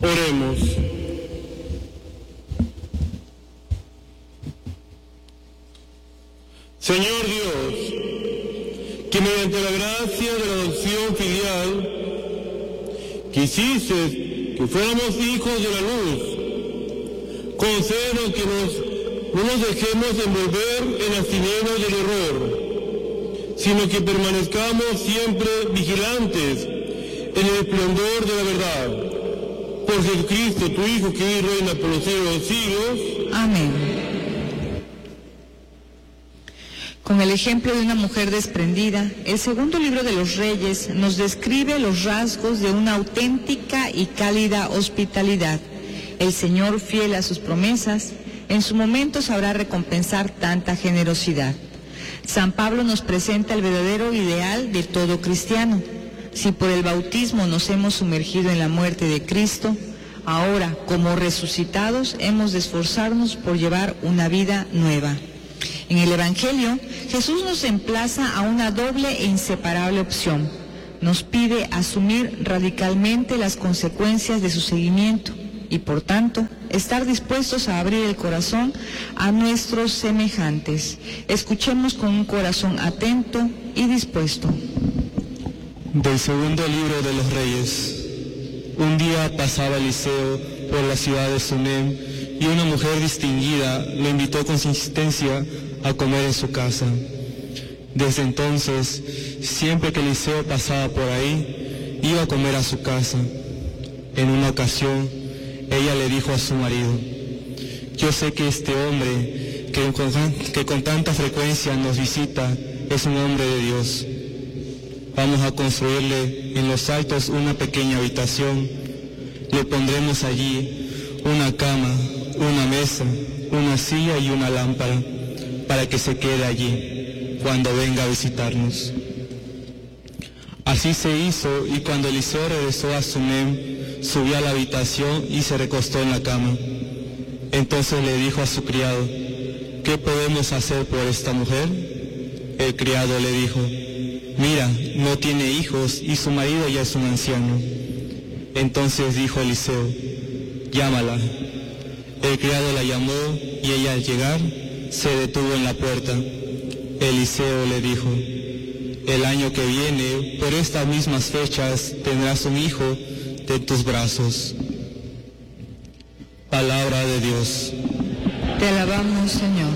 Oremos. Señor Dios, que mediante la gracia de la adopción filial quisiste que fuéramos hijos de la luz, concédenos que no nos dejemos envolver en las tinieblas del error, sino que permanezcamos siempre vigilantes en el esplendor de la verdad. Por Jesucristo, tu Hijo, que vive y reina por los siglos de los siglos. Amén. Con el ejemplo de una mujer desprendida, el segundo libro de los Reyes nos describe los rasgos de una auténtica y cálida hospitalidad. El Señor, fiel a sus promesas, en su momento sabrá recompensar tanta generosidad. San Pablo nos presenta el verdadero ideal de todo cristiano. Si por el bautismo nos hemos sumergido en la muerte de Cristo, ahora, como resucitados, hemos de esforzarnos por llevar una vida nueva. En el Evangelio, Jesús nos emplaza a una doble e inseparable opción. Nos pide asumir radicalmente las consecuencias de su seguimiento y, por tanto, estar dispuestos a abrir el corazón a nuestros semejantes. Escuchemos con un corazón atento y dispuesto. Del segundo libro de los Reyes. Un día pasaba Eliseo por la ciudad de Sunem y una mujer distinguida lo invitó con insistencia a comer en su casa. Desde entonces, siempre que Eliseo pasaba por ahí, iba a comer a su casa. En una ocasión, ella le dijo a su marido: yo sé que este hombre que con tanta frecuencia nos visita es un hombre de Dios. Vamos a construirle en los altos una pequeña habitación. Le pondremos allí una cama, una mesa, una silla y una lámpara, para que se quede allí cuando venga a visitarnos. Así se hizo, y cuando Eliseo regresó a Sunem, subió a la habitación y se recostó en la cama. Entonces le dijo a su criado: ¿qué podemos hacer por esta mujer? El criado le dijo: mira, no tiene hijos y su marido ya es un anciano. Entonces dijo Eliseo: llámala. El criado la llamó y ella, al llegar, se detuvo en la puerta. Eliseo le dijo: el año que viene, por estas mismas fechas, tendrás un hijo de tus brazos. Palabra de Dios. Te alabamos, Señor.